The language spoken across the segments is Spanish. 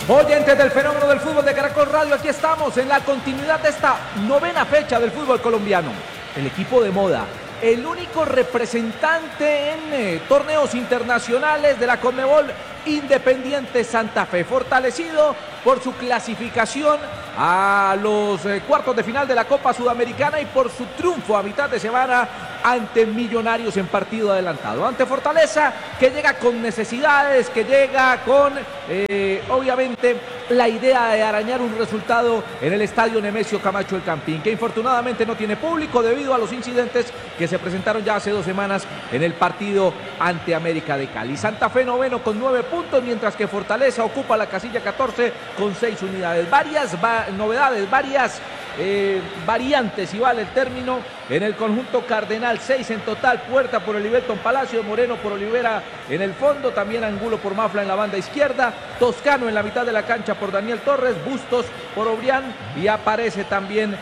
Oyentes del fenómeno del fútbol de Caracol Radio, aquí estamos en la continuidad de esta novena fecha del fútbol colombiano. El equipo de moda, el único representante en torneos internacionales de la Conmebol, Independiente Santa Fe, fortalecido por su clasificación a los cuartos de final de la Copa Sudamericana y por su triunfo a mitad de semana ante Millonarios en partido adelantado. Ante Fortaleza, que llega con necesidades, que llega con, obviamente, la idea de arañar un resultado en el estadio Nemesio Camacho El Campín, que infortunadamente no tiene público debido a los incidentes que se presentaron ya hace 2 semanas en el partido ante América de Cali. Santa Fe noveno con 9 puntos, mientras que Fortaleza ocupa la casilla 14 con 6 unidades. Varias novedades, varias variantes, si vale el término, en el conjunto cardenal. 6 en total: Puerta por Elivelton Palacio, Moreno por Olivera en el fondo, también Angulo por Mafla en la banda izquierda, Toscano en la mitad de la cancha por Daniel Torres, Bustos por Obrián, y aparece también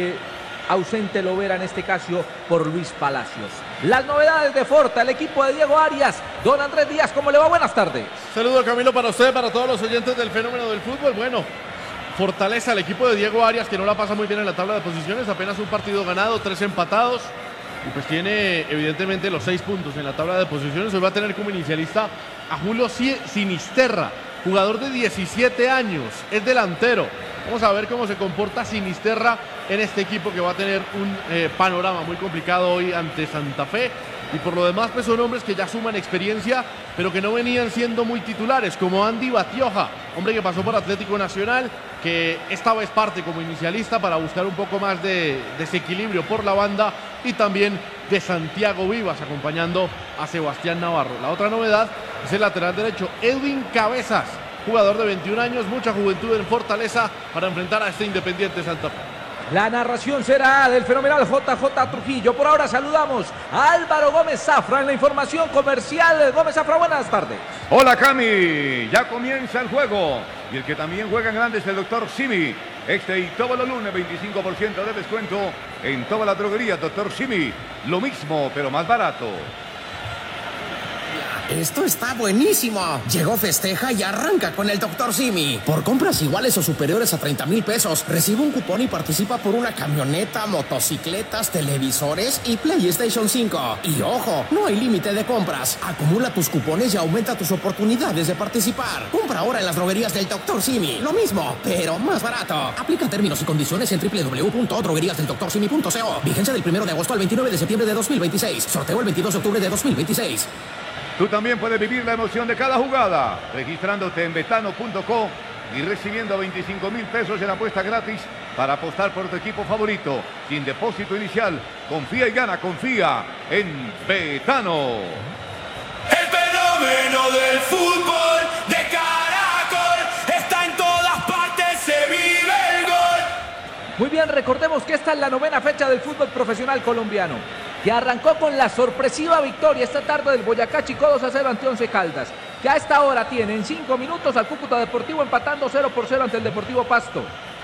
ausente Lovera, en este caso por Luis Palacios. Las novedades de Forta, el equipo de Diego Arias. Don Andrés Díaz, ¿cómo le va? Buenas tardes. Saludo, Camilo, para usted, para todos los oyentes del fenómeno del fútbol. Bueno, Fortaleza, el equipo de Diego Arias, que no la pasa muy bien en la tabla de posiciones, apenas un partido ganado, 3 empatados, y pues tiene evidentemente los 6 puntos en la tabla de posiciones. Hoy va a tener como inicialista a Julio Sinisterra, jugador de 17 años, es delantero. Vamos a ver cómo se comporta Sinisterra en este equipo, que va a tener un panorama muy complicado hoy ante Santa Fe. Y por lo demás, pues son hombres que ya suman experiencia, pero que no venían siendo muy titulares, como Andy Batioja, hombre que pasó por Atlético Nacional, que esta vez parte como inicialista para buscar un poco más de desequilibrio por la banda, y también de Santiago Vivas, acompañando a Sebastián Navarro. La otra novedad es el lateral derecho, Edwin Cabezas, jugador de 21 años, mucha juventud en Fortaleza para enfrentar a este Independiente Santa Fe. La narración será del fenomenal JJ Trujillo. Por ahora saludamos a Álvaro Gómez Zafra en la información comercial. Gómez Zafra, buenas tardes. Hola, Cami, ya comienza el juego. Y el que también juega en grande es el doctor Simi. Este y todos los lunes 25% de descuento en toda la droguería Doctor Simi. Lo mismo, pero más barato. Esto está buenísimo. Llegó Festeja y arranca con el Dr. Simi. Por compras iguales o superiores a 30,000 pesos, recibe un cupón y participa por una camioneta, motocicletas, televisores y PlayStation 5. Y ojo, no hay límite de compras. Acumula tus cupones y aumenta tus oportunidades de participar. Compra ahora en las droguerías del Dr. Simi. Lo mismo, pero más barato. Aplica términos y condiciones en www.drogueriasdeldoctorsimi.co. Vigencia del 1 de agosto al 29 de septiembre de 2026. Sorteo el 22 de octubre de 2026. Tú también puedes vivir la emoción de cada jugada, registrándote en betano.co y recibiendo 25,000 pesos en apuesta gratis para apostar por tu equipo favorito, sin depósito inicial. Confía y gana, confía en Betano. El fenómeno del fútbol de Caracol está en todas partes, se vive el gol. Muy bien, recordemos que esta es la novena fecha del fútbol profesional colombiano, que arrancó con la sorpresiva victoria esta tarde del Boyacá Chico 2-0 ante Once Caldas, que a esta hora tiene en 5 minutos al Cúcuta Deportivo empatando 0-0 ante el Deportivo Pasto.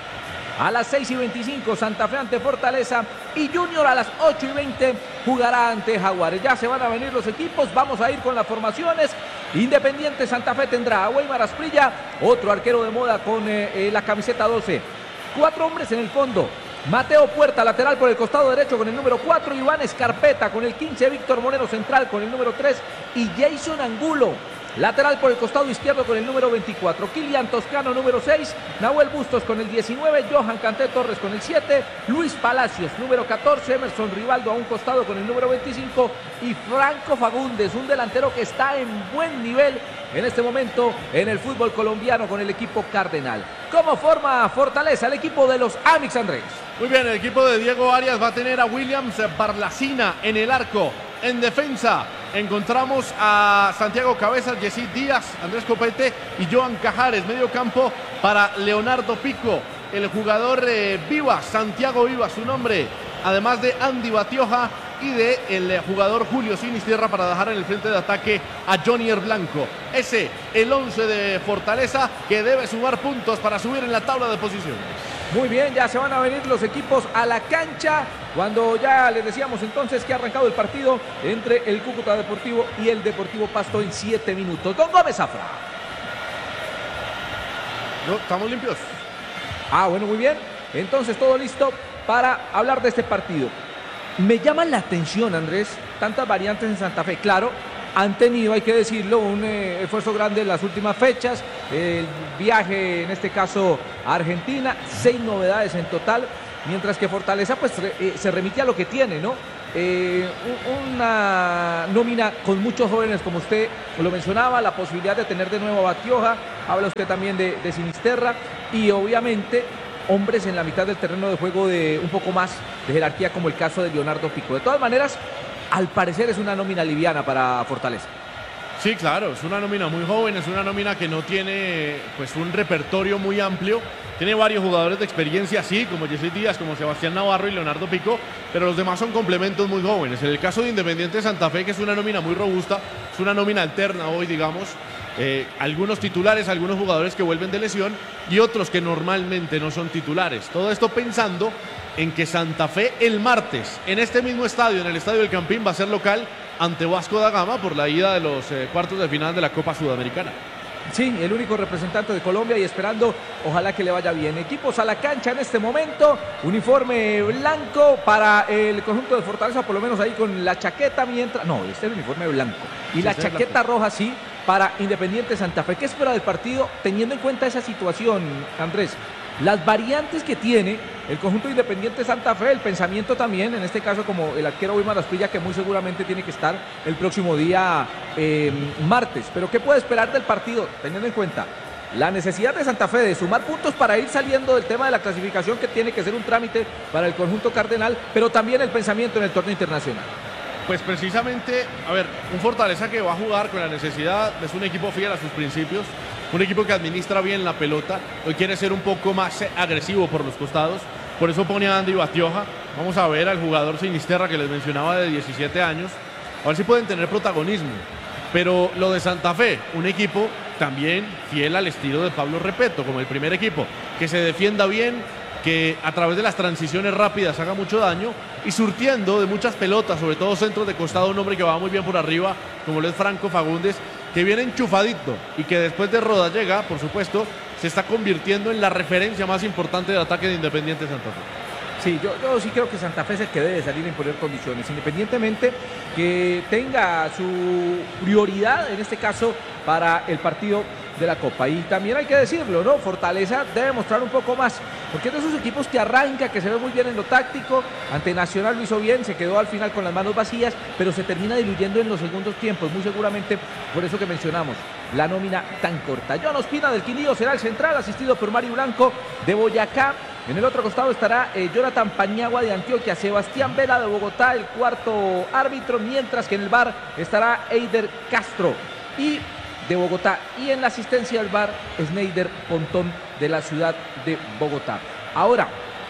A las 6:25 Santa Fe ante Fortaleza, y Junior a las 8:20 jugará ante Jaguares. Ya se van a venir los equipos, vamos a ir con las formaciones. Independiente Santa Fe tendrá a Weimar Asprilla, otro arquero de moda con la camiseta 12. 4 hombres en el fondo: Mateo Puerta, lateral por el costado derecho con el número 4, Iván Escarpeta con el 15, Víctor Moreno central con el número 3 y Jason Angulo, lateral por el costado izquierdo con el número 24, Kilian Toscano número 6, Nahuel Bustos con el 19, Johan Canté Torres con el 7, Luis Palacios número 14, Emerson Rivaldo a un costado con el número 25 y Franco Fagundes, un delantero que está en buen nivel en este momento en el fútbol colombiano con el equipo cardenal. ¿Cómo forma Fortaleza el equipo de los Amix, Andrés? Muy bien, el equipo de Diego Arias va a tener a Williams Barlacina en el arco. En defensa encontramos a Santiago Cabezas, Yesid Díaz, Andrés Copete y Johan Cajares. Medio campo para Leonardo Pico, el jugador Vivas, Santiago Vivas, su nombre, además de Andy Batioja y de el jugador Julio Sinisterra, para dejar en el frente de ataque a Jonier Blanco. Ese, el 11 de Fortaleza, que debe sumar puntos para subir en la tabla de posiciones. Muy bien, ya se van a venir los equipos a la cancha, cuando ya les decíamos entonces que ha arrancado el partido entre el Cúcuta Deportivo y el Deportivo Pasto en 7 minutos. Don Gómez Zafra. No, estamos limpios. Ah, bueno, muy bien. Entonces todo listo para hablar de este partido. Me llama la atención, Andrés, tantas variantes en Santa Fe. Claro, han tenido, hay que decirlo, un esfuerzo grande en las últimas fechas. El viaje, en este caso, a Argentina, 6 novedades en total. Mientras que Fortaleza, pues, se remite a lo que tiene, ¿no? Una nómina con muchos jóvenes, como usted lo mencionaba, la posibilidad de tener de nuevo a Batioja, habla usted también de Sinisterra, y obviamente hombres en la mitad del terreno de juego de un poco más de jerarquía, como el caso de Leonardo Pico. De todas maneras, al parecer es una nómina liviana para Fortaleza. Sí, claro, es una nómina muy joven, es una nómina que no tiene pues un repertorio muy amplio. Tiene varios jugadores de experiencia, sí, como Jesse Díaz, como Sebastián Navarro y Leonardo Pico, pero los demás son complementos muy jóvenes. En el caso de Independiente Santa Fe, que es una nómina muy robusta, es una nómina alterna hoy, digamos, algunos titulares, algunos jugadores que vuelven de lesión y otros que normalmente no son titulares. Todo esto pensando en que Santa Fe el martes, en este mismo estadio, en el Estadio del Campín, va a ser local ante Vasco da Gama por la ida de los cuartos de final de la Copa Sudamericana. Sí, el único representante de Colombia y esperando, ojalá que le vaya bien. Equipos a la cancha en este momento, uniforme blanco para el conjunto de Fortaleza, por lo menos ahí con la chaqueta, mientras... No, este es el uniforme blanco. Y la chaqueta roja, sí, para Independiente Santa Fe. ¿Qué espera del partido teniendo en cuenta esa situación, Andrés? Las variantes que tiene el conjunto Independiente Santa Fe, el pensamiento también, en este caso como el arquero Wilmar Asprilla, que muy seguramente tiene que estar el próximo día martes. Pero ¿qué puede esperar del partido teniendo en cuenta la necesidad de Santa Fe de sumar puntos para ir saliendo del tema de la clasificación, que tiene que ser un trámite para el conjunto cardenal, pero también el pensamiento en el torneo internacional? Pues precisamente, a ver, un Fortaleza que va a jugar con la necesidad, es un equipo fiel a sus principios, un equipo que administra bien la pelota, hoy quiere ser un poco más agresivo por los costados, por eso pone a Andy Batioja. Vamos a ver al jugador Sinisterra que les mencionaba de 17 años, a ver si pueden tener protagonismo. Pero lo de Santa Fe, un equipo también fiel al estilo de Pablo Repeto, como el primer equipo, que se defienda bien, que a través de las transiciones rápidas haga mucho daño y surtiendo de muchas pelotas, sobre todo centros de costado, un hombre que va muy bien por arriba, como lo es Franco Fagundes, que viene enchufadito y que después de Rodallega, por supuesto, se está convirtiendo en la referencia más importante del ataque de Independiente Santa Fe. Sí, yo sí creo que Santa Fe es el que debe salir a imponer condiciones, independientemente que tenga su prioridad, en este caso, para el partido de la Copa. Y también hay que decirlo, ¿no? Fortaleza debe mostrar un poco más, porque es de esos equipos que arranca, que se ve muy bien en lo táctico. Ante Nacional lo hizo bien, se quedó al final con las manos vacías, pero se termina diluyendo en los segundos tiempos, muy seguramente por eso que mencionamos la nómina tan corta. John Ospina del Quindío será el central, asistido por Mario Blanco de Boyacá. En el otro costado estará Jonathan Paniagua de Antioquia, Sebastián Vela de Bogotá, el cuarto árbitro, mientras que en el VAR estará Eider Castro y de Bogotá, y en la asistencia al VAR Sneider Pontón de la ciudad de Bogotá. Ahora,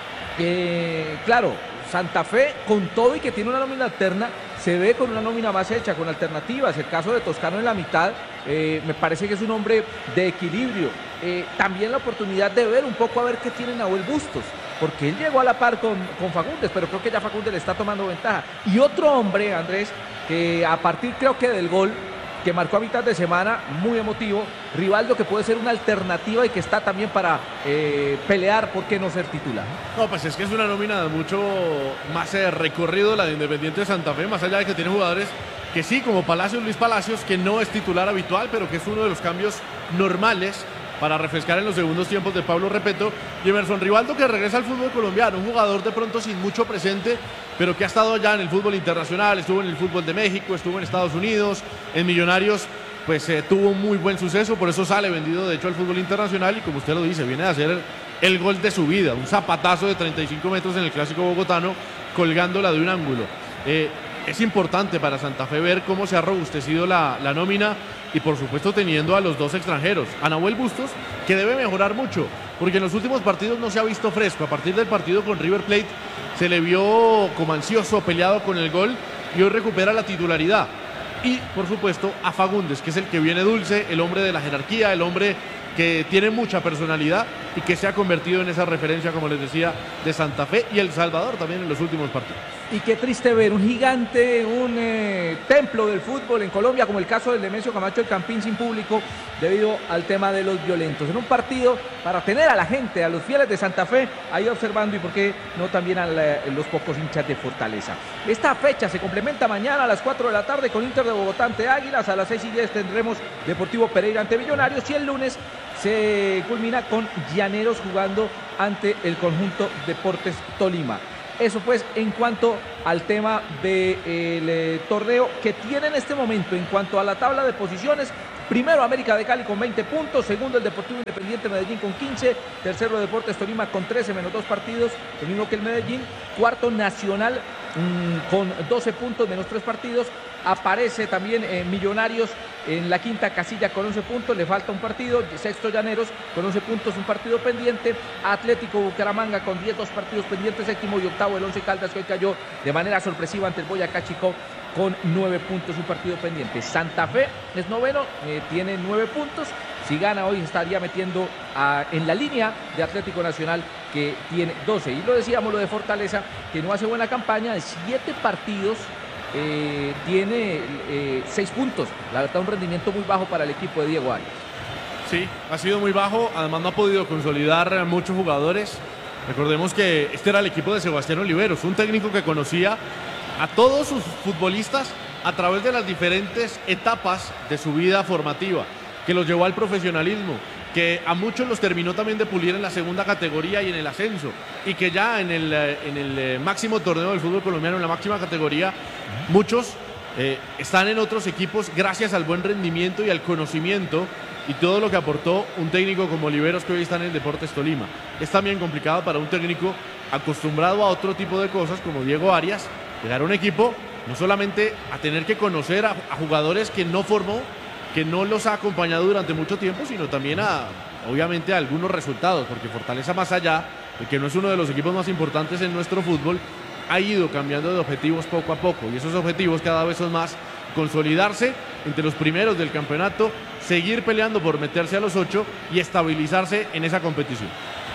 claro, Santa Fe, con todo y que tiene una nómina alterna, se ve con una nómina más hecha, con alternativas. El caso de Toscano en la mitad, me parece que es un hombre de equilibrio. También la oportunidad de ver un poco a ver qué tiene Nahuel Bustos, porque él llegó a la par con Fagundes, pero creo que ya Fagundes le está tomando ventaja. Y otro hombre, Andrés, que a partir creo que del gol que marcó a mitad de semana, muy emotivo, Rivaldo, que puede ser una alternativa y que está también para pelear, ¿por qué no ser titular? No, pues es que es una nómina de mucho más recorrido la de Independiente de Santa Fe, más allá de que tiene jugadores que sí, como Palacios, Luis Palacios, que no es titular habitual, pero que es uno de los cambios normales para refrescar en los segundos tiempos de Pablo Repeto, y Emerson Rivaldo, que regresa al fútbol colombiano, un jugador de pronto sin mucho presente, pero que ha estado ya en el fútbol internacional, estuvo en el fútbol de México, estuvo en Estados Unidos, en Millonarios, pues tuvo un muy buen suceso, por eso sale vendido de hecho al fútbol internacional, y como usted lo dice, viene a hacer el gol de su vida, un zapatazo de 35 metros en el clásico bogotano, colgándola de un ángulo. Es importante para Santa Fe ver cómo se ha robustecido la nómina, y por supuesto teniendo a los dos extranjeros, a Nahuel Bustos, que debe mejorar mucho, porque en los últimos partidos no se ha visto fresco. A partir del partido con River Plate se le vio como ansioso, peleado con el gol, y hoy recupera la titularidad. Y por supuesto a Fagundes, que es el que viene dulce, el hombre de la jerarquía, el hombre que tiene mucha personalidad y que se ha convertido en esa referencia, como les decía, de Santa Fe y El Salvador también en los últimos partidos. Y qué triste ver un gigante, un templo del fútbol en Colombia, como el caso del Nemesio Camacho del Campín, sin público debido al tema de los violentos. En un partido para tener a la gente, a los fieles de Santa Fe, ahí observando, y por qué no también a los pocos hinchas de Fortaleza. Esta fecha se complementa mañana a las 4 de la tarde con Inter de Bogotá ante Águilas. A las 6:10 tendremos Deportivo Pereira ante Millonarios, y el lunes se culmina con Llaneros jugando ante el conjunto Deportes Tolima. Eso pues en cuanto al tema del torneo que tiene en este momento. En cuanto a la tabla de posiciones, primero América de Cali con 20 puntos, segundo el Deportivo Independiente Medellín con 15, tercero Deportes Tolima con 13 menos 2 partidos, lo mismo que el Medellín, cuarto Nacional con 12 puntos menos 3 partidos, aparece también Millonarios en la quinta casilla con 11 puntos, le falta un partido, sexto Llaneros con 11 puntos, un partido pendiente, Atlético Bucaramanga con 10, 2 partidos pendientes, séptimo y octavo el Once Caldas, que hoy cayó de manera sorpresiva ante el Boyacá Chico con 9 puntos, un partido pendiente. Santa Fe es noveno, tiene 9 puntos, si gana hoy estaría metiendo en la línea de Atlético Nacional, que tiene 12, y lo decíamos, lo de Fortaleza, que no hace buena campaña, de 7 partidos, tiene 6 puntos, la verdad un rendimiento muy bajo para el equipo de Diego Arias. Sí, ha sido muy bajo, además no ha podido consolidar muchos jugadores. Recordemos que este era el equipo de Sebastián Oliveros, un técnico que conocía a todos sus futbolistas a través de las diferentes etapas de su vida formativa, que los llevó al profesionalismo, que a muchos los terminó también de pulir en la segunda categoría y en el ascenso, y que ya en el máximo torneo del fútbol colombiano, en la máxima categoría, muchos están en otros equipos gracias al buen rendimiento y al conocimiento y todo lo que aportó un técnico como Oliveros, que hoy está en el Deportes Tolima. Es también complicado para un técnico acostumbrado a otro tipo de cosas como Diego Arias llegar a un equipo, no solamente a tener que conocer a jugadores que no formó, que no los ha acompañado durante mucho tiempo, sino también obviamente a algunos resultados, porque Fortaleza, más allá de que no es uno de los equipos más importantes en nuestro fútbol, ha ido cambiando de objetivos poco a poco, y esos objetivos cada vez son más consolidarse entre los primeros del campeonato, seguir peleando por meterse a los 8 y estabilizarse en esa competición.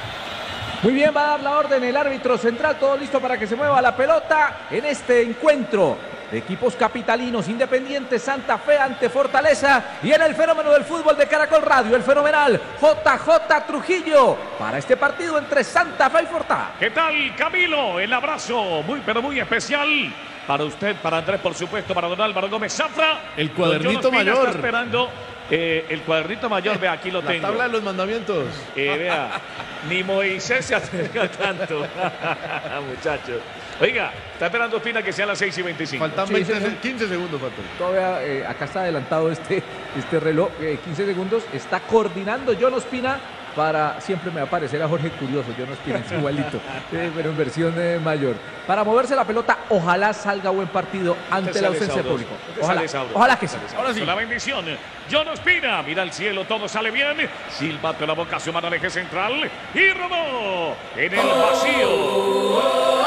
Muy bien, va a dar la orden el árbitro central, todo listo para que se mueva la pelota en este encuentro de equipos capitalinos, Independiente Santa Fe ante Fortaleza, y en el fenómeno del fútbol de Caracol Radio, el fenomenal JJ Trujillo, para este partido entre Santa Fe y Fortaleza. ¿Qué tal, Camilo? El abrazo muy pero muy especial para usted, para Andrés, por supuesto, para don Álvaro Gómez Zafra. El cuadernito mayor. Está esperando el cuadernito mayor, vea, aquí lo tengo. La tabla de los mandamientos. Vea, ni Moisés se acerca tanto, muchachos. Oiga, está esperando Ospina que sea a las 6:25. Faltan 15 segundos, faltan. Todavía acá está adelantado este reloj, 15 segundos. Está coordinando John Ospina para, siempre me va a parecer a Jorge Curioso, John Ospina es igualito, pero en versión mayor. Para moverse la pelota, ojalá salga buen partido ante la ausencia de público. Ojalá que sí. Ahora sí. La bendición. John Ospina, mira al cielo, todo sale bien. Silbato en la boca, su mano al eje central y rodó en el vacío.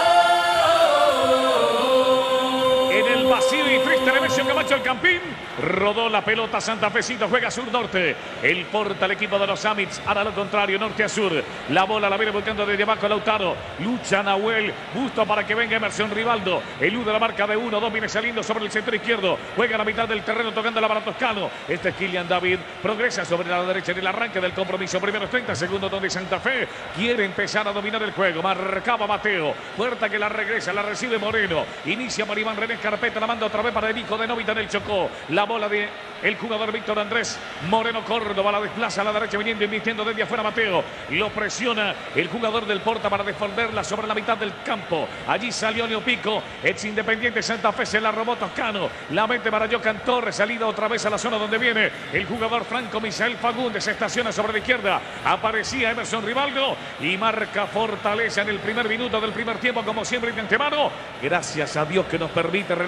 Vacío y triste Nemesio Camacho el Campín. Rodó la pelota Santafecito, juega sur-norte. El porta el equipo de los Amits, hará lo contrario, norte a sur. La bola la viene volcando desde abajo Lautaro. Lucha Nahuel, justo para que venga Emerson Rivaldo. Elude la marca de 1-2, viene saliendo sobre el centro izquierdo. Juega a la mitad del terreno tocando la para Toscano. Este es Kylian David, progresa sobre la derecha en el arranque del compromiso. Primeros 30 segundos donde Santa Fe quiere empezar a dominar el juego. Marcaba Mateo, puerta que la regresa, la recibe Moreno. Inicia por Iván René Carpeta, la manda otra vez para el hijo de Novita en el Chocó. La bola de el jugador Víctor Andrés Moreno Córdoba, la desplaza a la derecha, viniendo y invirtiendo desde afuera Mateo. Lo presiona el jugador del Porta para defenderla sobre la mitad del campo. Allí salió Neopico, ex Independiente Santa Fe, se la robó Toscano. La mete para Jocan Torres, salida otra vez a la zona donde viene el jugador Franco Misael Fagundes. Se estaciona sobre la izquierda. Aparecía Emerson Rivaldo y marca Fortaleza en el primer minuto del primer tiempo, como siempre de antemano. Gracias a Dios que nos permite relatar el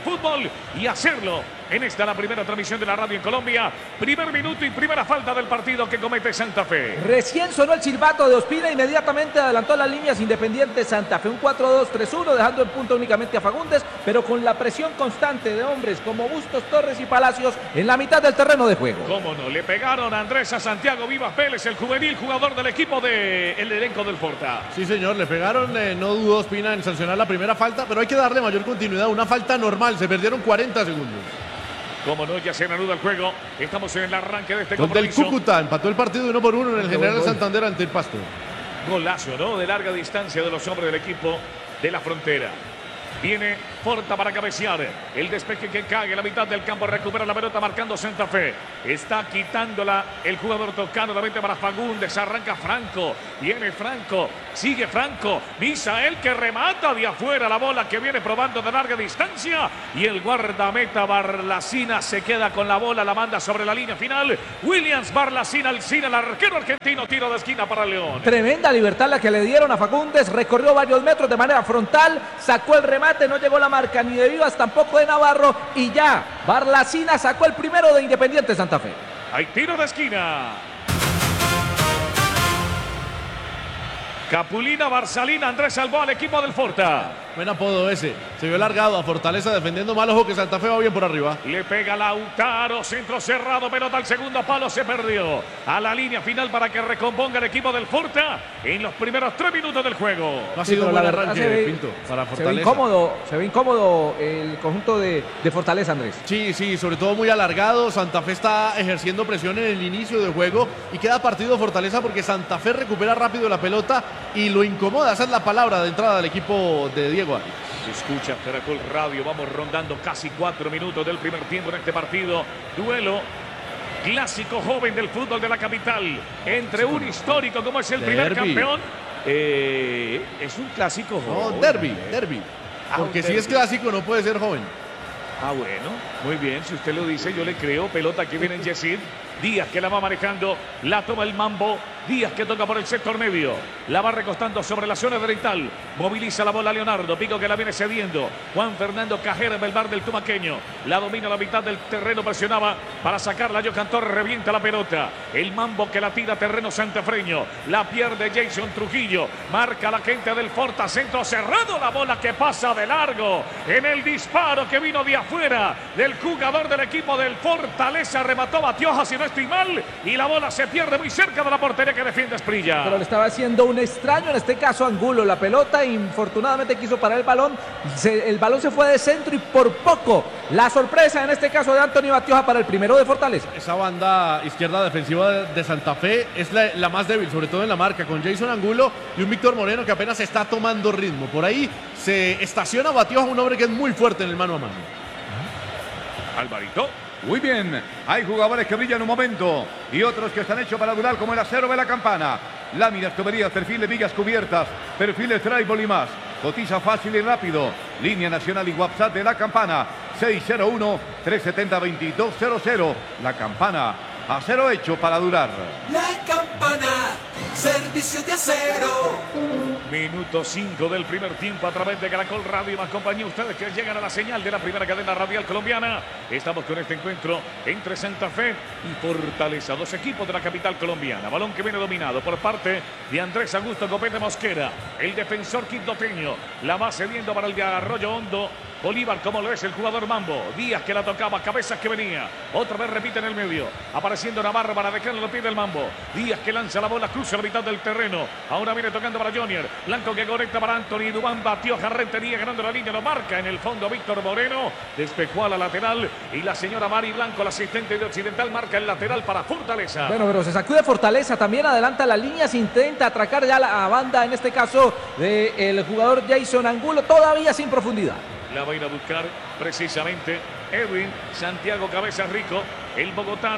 fútbol y hacerlo en esta la primera transmisión de la radio en Colombia. Primer minuto y primera falta del partido que comete Santa Fe. Recién sonó el silbato de Ospina, inmediatamente adelantó las líneas Independiente Santa Fe. Un 4-2-3-1, dejando en punto únicamente a Fagundes, pero con la presión constante de hombres como Bustos, Torres y Palacios en la mitad del terreno de juego. Cómo no, le pegaron a Andrés a Santiago Vivas Vélez, el juvenil jugador del equipo del elenco del Forta. Sí, señor, le pegaron, no dudó Ospina en sancionar la primera falta, pero hay que darle mayor continuidad. Una falta normal, se perdieron 40 segundos. Como no, ya se anuda el juego. Estamos en el arranque de este Gol del compromiso. Cúcuta, empató el partido 1-1 en el General Santander ante el Pasto. Golazo, ¿no? De larga distancia de los hombres del equipo de la Frontera. Viene Forta para cabecear. El despeje que cae en la mitad del campo. Recupera la pelota marcando Santa Fe. Está quitándola el jugador Tocano. La mete para Fagundes. Arranca Franco. Viene Franco. Sigue Franco. Misael que remata de afuera la bola que viene probando de larga distancia. Y el guardameta Barlacina se queda con la bola. La manda sobre la línea final. Williams Barlacina al cine. El arquero argentino. Tiro de esquina para León. Tremenda libertad la que le dieron a Fagundes. Recorrió varios metros de manera frontal. Sacó el remate. No llegó la marca ni de Vivas, tampoco de Navarro. Y ya, Barlacina sacó el primero de Independiente Santa Fe. Hay tiro de esquina. Capulina, Barsalina, Andrés salvó al equipo del Forta. Buen apodo ese. Se vio largado a Fortaleza defendiendo mal. Ojo que Santa Fe va bien por arriba. Le pega Lautaro, centro cerrado, pelota al segundo palo, se perdió. A la línea final para que recomponga el equipo del Forta en los primeros 3 minutos del juego. No ha sido un buen verdad arranque, Pinto, para Fortaleza. Se ve incómodo el conjunto de Fortaleza, Andrés. Sí, sobre todo muy alargado. Santa Fe está ejerciendo presión en el inicio del juego y queda partido Fortaleza porque Santa Fe recupera rápido la pelota y lo incomoda. Esa es la palabra de entrada del equipo de Diego Arias. Escucha Caracol Radio, vamos rondando casi 4 minutos del primer tiempo en este partido. Duelo clásico joven del fútbol de la capital entre un histórico como es el primer campeón. Es un clásico joven. No, derbi. Porque si es clásico no puede ser joven. Ah, bueno, muy bien, si usted lo dice, yo le creo. Pelota que viene en Yesid. Díaz que la va manejando, la toma el Mambo. Díaz que toca por el sector medio. La va recostando sobre la zona delantal. Moviliza la bola Leonardo. Pico que la viene cediendo. Juan Fernando Cajera en el bar del Tumaqueño. La domina a la mitad del terreno. Presionaba para sacarla. Johan Torres revienta la pelota. El Mambo que la tira terreno santafreño. La pierde Jason Trujillo. Marca la gente del Forta. Centro cerrado. La bola que pasa de largo. En el disparo que vino de afuera del jugador del equipo del Fortaleza. Remató Batioja, si no estoy mal. Y la bola se pierde muy cerca de la portería que defiende Esprilla. Pero le estaba haciendo un extraño, en este caso Angulo, la pelota. Infortunadamente quiso parar el balón. El balón se fue de centro y por poco la sorpresa, en este caso de Anthony Batioja, para el primero de Fortaleza. Esa banda izquierda defensiva de Santa Fe es la más débil, sobre todo en la marca, con Jason Angulo y un Víctor Moreno que apenas está tomando ritmo. Por ahí se estaciona Batioja, un hombre que es muy fuerte en el mano a mano. Alvarito. Muy bien, hay jugadores que brillan un momento y otros que están hechos para durar, como el acero de la Campana. Láminas, tuberías, perfiles, vigas cubiertas, perfiles tribal y más. Cotiza fácil y rápido. Línea nacional y WhatsApp de la Campana. 601-370-2200. La Campana, acero hecho para durar. La Campana, servicio de acero. Minuto 5 del primer tiempo a través de Caracol Radio y más compañía. Ustedes que llegan a la señal de la primera cadena radial colombiana. Estamos con este encuentro entre Santa Fe y Fortaleza. Dos equipos de la capital colombiana. Balón que viene dominado por parte de Andrés Augusto Copete Mosquera. El defensor quindoteño. La va cediendo para el de Arroyo Hondo. Bolívar, como lo es el jugador Mambo. Díaz que la tocaba, cabezas que venía. Otra vez repite en el medio. Apareciendo Navarro para dejarle los pies del Mambo. Díaz que lanza la bola, cruza a la mitad del terreno. Ahora viene tocando para Jonier. Blanco que conecta para Anthony. Dubán batió, Rentería ganando la línea. Lo marca en el fondo Víctor Moreno. Despejó a la lateral. Y la señora Mari Blanco, la asistente de Occidental, marca el lateral para Fortaleza. Bueno, pero se sacude Fortaleza. También adelanta la línea. Se intenta atracar ya la banda, en este caso, del jugador Jason Angulo. Todavía sin profundidad. La va a ir a buscar precisamente Edwin Santiago Cabezas Rico, el bogotano.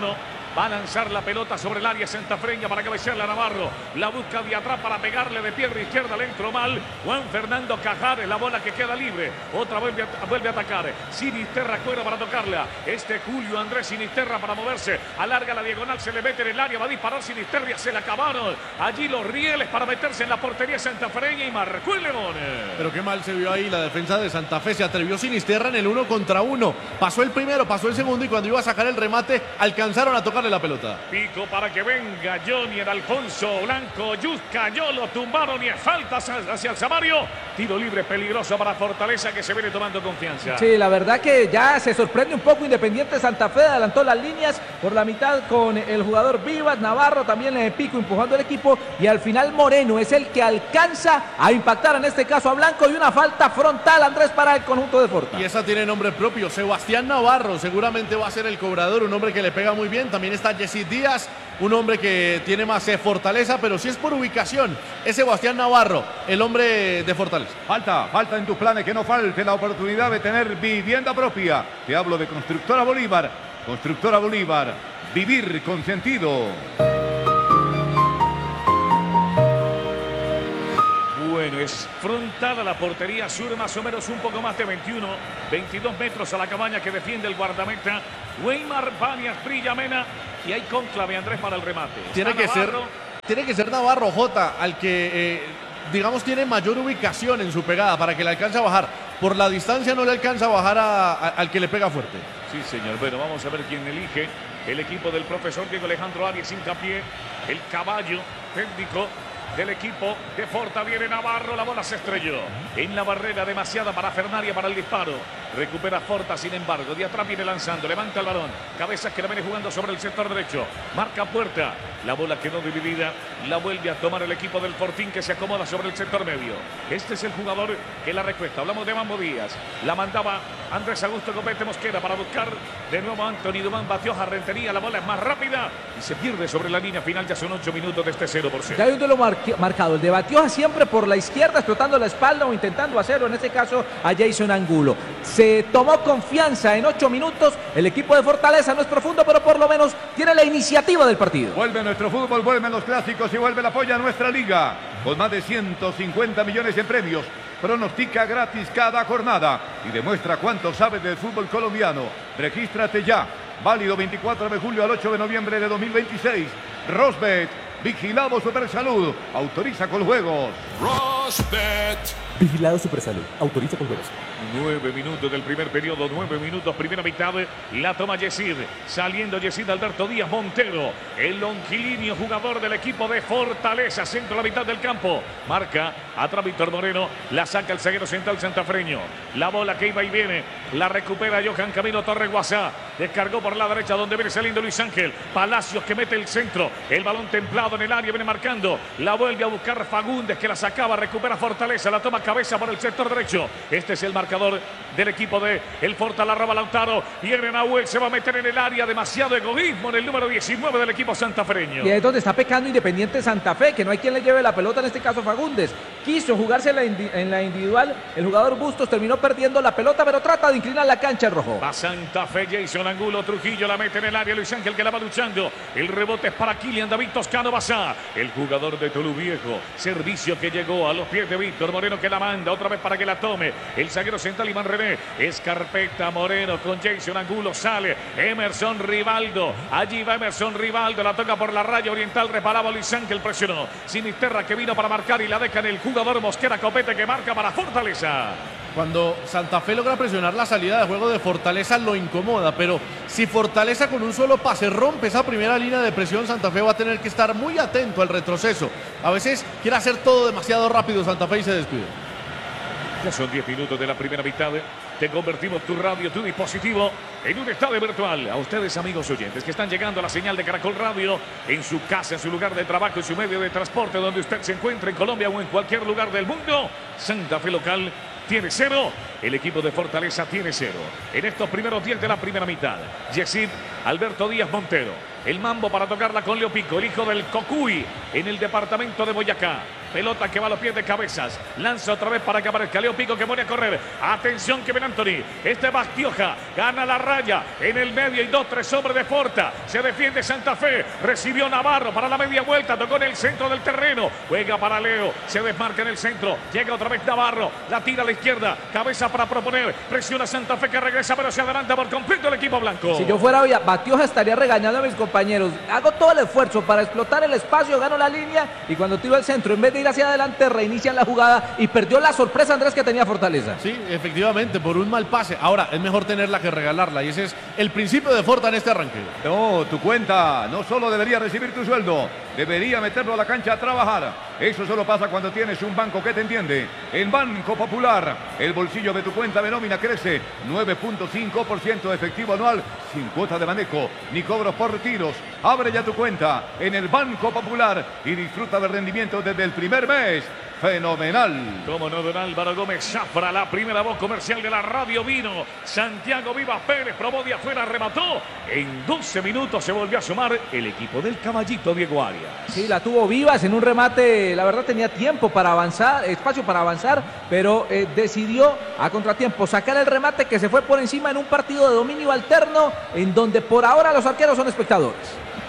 Va a lanzar la pelota sobre el área santafreña para cabecearla a Navarro. La busca de atrás para pegarle de pierna izquierda. Le entró mal. Juan Fernando Cajares, la bola que queda libre. Otra vuelve a atacar. Sinisterra cuero para tocarla. Julio Andrés Sinisterra para moverse. Alarga la diagonal, se le mete en el área. Va a disparar Sinisterra. Se le acabaron allí los rieles para meterse en la portería santafreña y marcó el León. Pero qué mal se vio ahí la defensa de Santa Fe. Se atrevió Sinisterra en el 1 contra 1. Pasó el primero, pasó el segundo y cuando iba a sacar el remate alcanzaron a tocarle la pelota. Pico para que venga Johnny, el Alfonso Blanco. Cayó, lo tumbaron y es falta hacia el Samario. Tiro libre peligroso para Fortaleza que se viene tomando confianza. Sí, la verdad que ya se sorprende un poco Independiente Santa Fe. Adelantó las líneas por la mitad con el jugador Vivas. Navarro también Pico empujando el equipo. Y al final Moreno es el que alcanza a impactar en este caso a Blanco. Y una falta frontal, Andrés, para el conjunto de Forta. Y esa tiene nombre propio. Sebastián Navarro seguramente va a ser el cobrador. Un hombre que le pega muy bien. También está Jessy Díaz. Un hombre que tiene más fortaleza, pero si es por ubicación, es Sebastián Navarro, el hombre de Fortaleza. Falta en tus planes que no falte la oportunidad de tener vivienda propia. Te hablo de Constructora Bolívar. Constructora Bolívar, vivir con sentido. Bueno, es frontal a la portería sur, más o menos un poco más de 22 metros a la cabaña que defiende el guardameta Weimar Banias Brillamena. Y hay conclave, Andrés, para el remate. Tiene que ser Navarro Jota al que, digamos, tiene mayor ubicación en su pegada para que le alcance a bajar. Por la distancia no le alcanza a bajar al que le pega fuerte. Sí, señor. Bueno, vamos a ver quién elige el equipo del profesor Diego Alejandro Arias Hincapié. El caballo técnico del equipo de Forta. Viene Navarro, la bola se estrelló en la barrera, demasiada para Fernaria para el disparo. Recupera Forta, sin embargo, de atrás viene lanzando, levanta el balón, Cabezas que la viene jugando sobre el sector derecho, marca Puerta, la bola quedó dividida, la vuelve a tomar el equipo del Fortín que se acomoda sobre el sector medio. Este es el jugador que la recuesta. Hablamos de Mambo Díaz, la mandaba Andrés Augusto Copete Mosquera para buscar de nuevo a Anthony Dumán, batió a Rentería, la bola es más rápida y se pierde sobre la línea final. Ya son 8 minutos de este 0%. Ya hay un duelo marcado, el de Batioja siempre por la izquierda, explotando la espalda o intentando hacerlo, en este caso a Jason Angulo. Se tomó confianza en 8 minutos, el equipo de Fortaleza no es profundo, pero por lo menos tiene la iniciativa del partido. Vuelve nuestro fútbol, vuelven los clásicos y vuelve el apoyo a nuestra liga. Con más de 150 millones en premios, pronostica gratis cada jornada y demuestra cuánto sabes del fútbol colombiano. Regístrate ya, válido 24 de julio al 8 de noviembre de 2026. Rosbet, vigilado Supersalud, autoriza con juegos. Rosbet. Vigilado Supersalud, autoriza con juegos. 9 minutos del primer periodo, 9 minutos, primera mitad. La toma Yesid, saliendo Yesid Alberto Díaz Montero, el longilíneo jugador del equipo de Fortaleza, centro a la mitad del campo. Marca atrás Víctor Moreno, la saca el zaguero central santafreño. La bola que iba y viene, la recupera Johan Camilo Torreguazá. Descargó por la derecha donde viene saliendo Luis Ángel. Palacios que mete el centro, el balón templado en el área, viene marcando. La vuelve a buscar Fagundes que la sacaba, recupera Fortaleza, la toma Cabeza por el sector derecho. Este es el marcador del equipo de el Forta, la roba Lautaro. Viene Nahuel, se va a meter en el área. Demasiado egoísmo en el número 19 del equipo santafreño. Y es donde está pecando Independiente Santa Fe, que no hay quien le lleve la pelota, en este caso Fagundes. Quiso jugarse en la individual, el jugador Bustos terminó perdiendo la pelota, pero trata de inclinar la cancha el rojo. Va Santa Fe, Jason Angulo, Trujillo la mete en el área, Luis Ángel que la va luchando. El rebote es para Kylian David Toscano Bazá, el jugador de Tolú Viejo. Servicio que llegó a los pies de Víctor Moreno que la manda otra vez para que la tome. El zaguero central Iván René, Escarpeta Moreno con Jason Angulo, sale Emerson Rivaldo. Allí va Emerson Rivaldo, la toca por la raya oriental, reparaba Luis Ángel, presionó. Sinisterra que vino para marcar y la deja en el jugador Mosquera Copete que marca para Fortaleza. Cuando Santa Fe logra presionar la salida de juego de Fortaleza lo incomoda, pero si Fortaleza con un solo pase rompe esa primera línea de presión, Santa Fe va a tener que estar muy atento al retroceso. A veces quiere hacer todo demasiado rápido Santa Fe y se descuida. Ya son 10 minutos de la primera mitad. Te convertimos tu radio, tu dispositivo en un estadio virtual. A ustedes, amigos oyentes, que están llegando a la señal de Caracol Radio en su casa, en su lugar de trabajo, en su medio de transporte, donde usted se encuentre en Colombia o en cualquier lugar del mundo. Santa Fe local tiene 0, el equipo de Fortaleza tiene 0. En estos primeros 10 de la primera mitad, Yesid Alberto Díaz Montero, El Mambo para tocarla con Leo Pico, el hijo del Cocuy en el departamento de Boyacá. Pelota que va a los pies de Cabezas. Lanza otra vez para que aparezca Leo Pico, que pone a correr. Atención que viene Anthony. Este Bastioja gana la raya. En el medio y 2-3 hombres de Porta. Se defiende Santa Fe. Recibió Navarro para la media vuelta. Tocó en el centro del terreno. Juega para Leo. Se desmarca en el centro. Llega otra vez Navarro. La tira a la izquierda. Cabeza para proponer. Presiona Santa Fe, que regresa, pero se adelanta por completo el equipo blanco. Si yo fuera Bastioja estaría regañando a mis compañeros. Hago todo el esfuerzo para explotar el espacio, gano la línea y cuando tiro al centro, en vez de ir hacia adelante, reinician la jugada y perdió la sorpresa, Andrés, que tenía Fortaleza. Sí, efectivamente, por un mal pase. Ahora, es mejor tenerla que regalarla y ese es el principio de Forta en este arranque. No, tu cuenta no solo debería recibir tu sueldo, debería meterlo a la cancha a trabajar. Eso solo pasa cuando tienes un banco que te entiende. El Banco Popular, el bolsillo de tu cuenta de nómina crece 9.5% efectivo anual, sin cuota de manejo ni cobros por retiros. Abre ya tu cuenta en el Banco Popular y disfruta del rendimiento desde el primer mes. Fenomenal. Como no, don Álvaro Gómez Zafra, la primera voz comercial de la radio vino. Santiago Vivas Pérez probó de afuera, remató. En 12 minutos se volvió a sumar el equipo del caballito Diego Arias. Sí, la tuvo Vivas en un remate, la verdad tenía tiempo para avanzar, espacio para avanzar, pero decidió a contratiempo sacar el remate que se fue por encima en un partido de dominio alterno, en donde por ahora los arqueros son espectadores.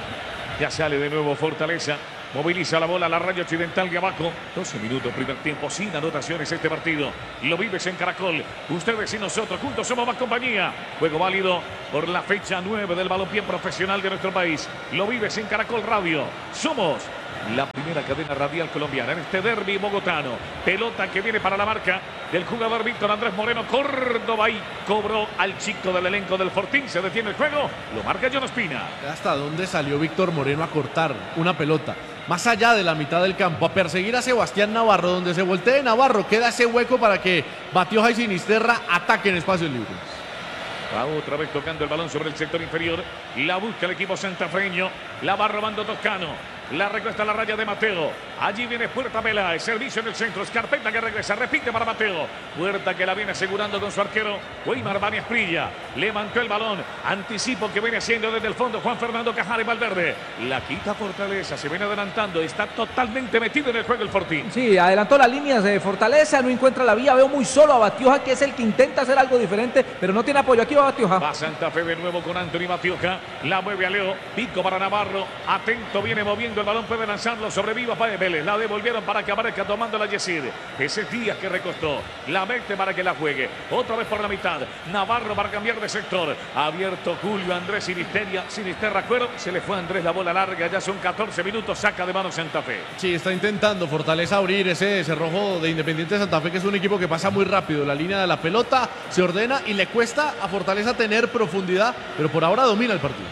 Ya sale de nuevo Fortaleza. Moviliza la bola a la raya occidental de abajo. 12 minutos, primer tiempo, sin anotaciones este partido. Lo vives en Caracol. Ustedes y nosotros, juntos somos más compañía. Juego válido por la fecha 9 del balompié profesional de nuestro país. Lo vives en Caracol Radio. Somos la primera cadena radial colombiana en este derbi bogotano. Pelota que viene para la marca del jugador Víctor Andrés Moreno Córdoba y cobró al chico del elenco del Fortín. Se detiene el juego, lo marca John Ospina. ¿Hasta dónde salió Víctor Moreno a cortar una pelota? Más allá de la mitad del campo, a perseguir a Sebastián Navarro. Donde se voltee Navarro, queda ese hueco para que Bastioja y Sinisterra ataquen espacios libres. Va otra vez tocando el balón sobre el sector inferior. La busca el equipo santafreño. La va robando Toscano. La recuesta a la raya de Mateo. Allí viene Puerta Peláez. Servicio en el centro. Escarpeta que regresa. Repite para Mateo. Puerta que la viene asegurando con su arquero Weimar Báñez Prilla. Levantó el balón. Anticipo que viene haciendo desde el fondo Juan Fernando Cajares Valverde. La quita Fortaleza. Se viene adelantando. Está totalmente metido en el juego el Fortín. Sí, adelantó las líneas de Fortaleza. No encuentra la vía. Veo muy solo a Bastioja, que es el que intenta hacer algo diferente, pero no tiene apoyo. Aquí va Bastioja. Va Santa Fe de nuevo con Anthony Bastioja. La mueve a Leo. Pico para Navarro. Atento, viene moviendo el balón, puede lanzarlo sobre Vivas Vélez. La devolvieron para que aparezca tomando la Yesid. Ese Díaz que recostó. La mete para que la juegue. Otra vez por la mitad. Navarro para cambiar de sector. Abierto Julio Andrés Sinisterra Cuero. Se le fue a Andrés la bola larga. Ya son 14 minutos. Saca de mano Santa Fe. Sí, está intentando Fortaleza abrir ese cerrojo de Independiente Santa Fe, que es un equipo que pasa muy rápido. La línea de la pelota se ordena y le cuesta a Fortaleza tener profundidad, pero por ahora domina el partido.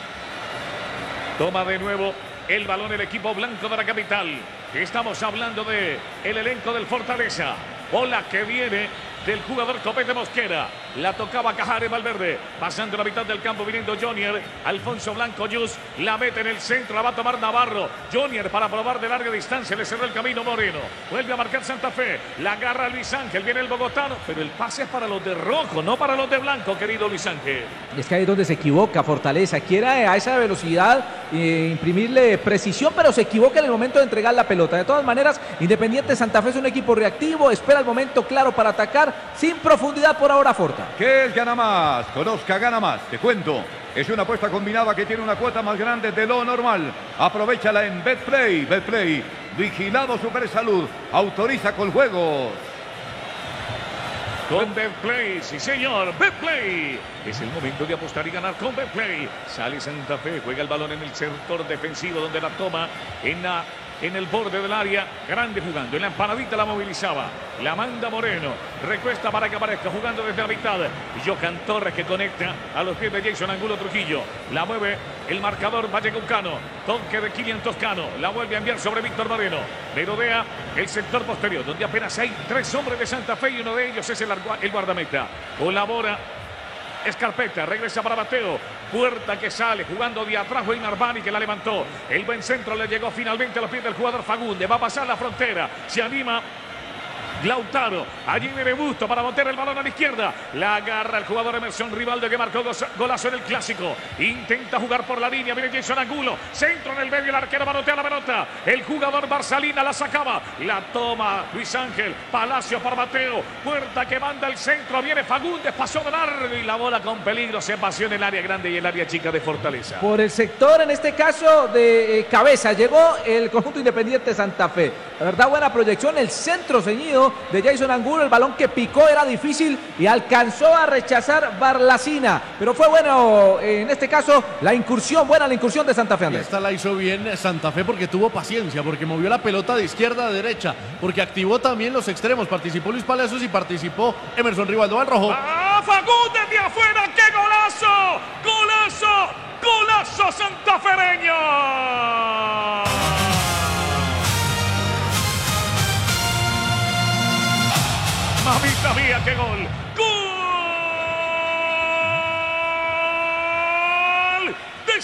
Toma de nuevo el balón el equipo blanco de la capital. Estamos hablando de el elenco del Fortaleza. Bola que viene del jugador Copete Mosquera. La tocaba Cajares Valverde. Pasando la mitad del campo viniendo Jonier. Alfonso Blanco Yus. La mete en el centro. La va a tomar Navarro. Jonier para probar de larga distancia. Le cerró el camino Moreno. Vuelve a marcar Santa Fe. La agarra Luis Ángel. Viene el bogotano. Pero el pase es para los de rojo, no para los de blanco, querido Luis Ángel. Es que ahí es donde se equivoca Fortaleza. Quiere a esa velocidad imprimirle precisión, pero se equivoca en el momento de entregar la pelota. De todas maneras, Independiente Santa Fe es un equipo reactivo. Espera el momento claro para atacar. Sin profundidad por ahora Forta. ¿Qué es Gana Más? Conozca Gana Más. Te cuento. Es una apuesta combinada que tiene una cuota más grande de lo normal. Aprovechala en Betplay. Betplay. Vigilado Supersalud. Autoriza con juegos. Con Betplay, sí señor, Betplay. Es el momento de apostar y ganar con Betplay. Sale Santa Fe, juega el balón en el sector defensivo donde la toma en el borde del área. Grande jugando, en la empanadita la movilizaba. La manda Moreno, recuesta para que aparezca jugando desde la mitad. Johan Torres que conecta a los pies de Jason Angulo Trujillo. La mueve el marcador Vallecaucano. Toque de Kilian Toscano. La vuelve a enviar sobre Víctor Moreno. Merodea el sector posterior, donde apenas hay 3 hombres de Santa Fe y uno de ellos es el guardameta. Colabora Escarpeta, regresa para Mateo. Puerta que sale, jugando de atrás Weimar Bani que la levantó. El buen centro le llegó finalmente a los pies del jugador Fagunde. Va a pasar la frontera. Se anima Lautaro, allí viene Busto para botar el balón a la izquierda. La agarra el jugador Emerson Rivaldo que marcó golazo en el clásico. Intenta jugar por la línea, viene Jason Angulo. Centro en el medio, el arquero manotea la pelota. El jugador Barcelina la sacaba. La toma Luis Ángel. Palacio para Mateo. Puerta que manda el centro. Viene Fagundes, pasó de largo y la bola con peligro se paseó en el área grande y el área chica de Fortaleza. Por el sector, en este caso, de cabeza, llegó el conjunto Independiente Santa Fe. La verdad, buena proyección. El centro ceñido de Jason Angulo. El balón que picó era difícil y alcanzó a rechazar Barlacina. Pero fue bueno, en este caso, la incursión, buena la incursión de Santa Fe, Andrés. Esta la hizo bien Santa Fe porque tuvo paciencia, porque movió la pelota de izquierda a derecha, porque activó también los extremos. Participó Luis Palacios y participó Emerson Rivaldo al rojo. ¡Ah, Fagundes de afuera! ¡Qué golazo! ¡Golazo! ¡Golazo santafereño! Mamita mía, qué gol. ¡Gol! De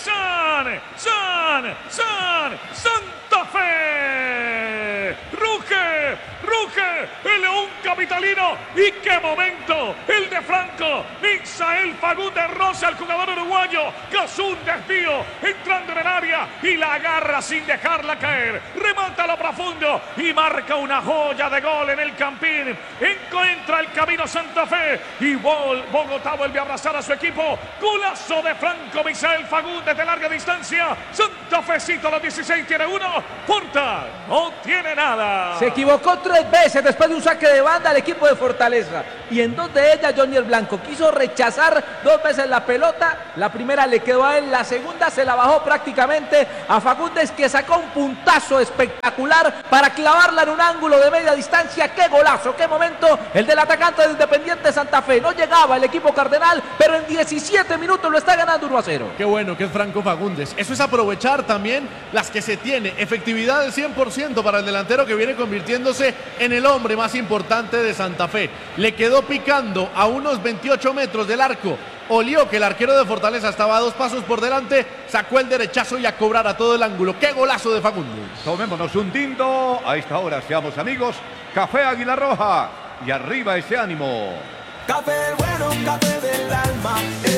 Santa Fe. Ruge el león capitalino. Y qué momento el de Franco. Misael Fagundes roza al jugador uruguayo. Causó un desvío entrando en el área y la agarra sin dejarla caer. Remata a lo profundo y marca una joya de gol en el Campín. Encuentra el camino Santa Fe y Bogotá vuelve a abrazar a su equipo. Golazo de Franco Misael Fagundes de larga distancia. Santa Fecito a los 16 tiene uno. Porta no tiene nada. Se equivocó 3 veces después de un saque de banda al equipo de Fortaleza. Y en 2 de ellas, Jonier Blanco quiso rechazar 2 veces la pelota. La primera le quedó a él, la segunda se la bajó prácticamente a Fagundes, que sacó un puntazo espectacular para clavarla en un ángulo de media distancia. ¡Qué golazo! ¡Qué momento! El del atacante del Independiente Santa Fe. No llegaba el equipo cardenal, pero en 17 minutos lo está ganando 1-0. Qué bueno que es Franco Fagundes. Eso es aprovechar también las que se tiene. Efectividad del 100% para el delantero que viene convirtiéndose en el hombre más importante de Santa Fe. Le quedó picando a unos 28 metros del arco. Olió que el arquero de Fortaleza estaba a 2 pasos por delante, sacó el derechazo y a cobrar a todo el ángulo. ¡Qué golazo de Fagundes! Tomémonos un tinto. A esta hora seamos amigos. Café Águila Roja. Y arriba ese ánimo. Café bueno, café del alma.